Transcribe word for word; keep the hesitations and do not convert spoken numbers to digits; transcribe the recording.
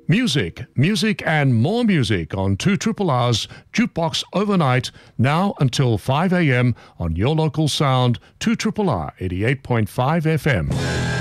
Music, music and more music on two Triple R's Jukebox Overnight, now until five a.m. on your local sound, two Triple R eighty-eight point five F M.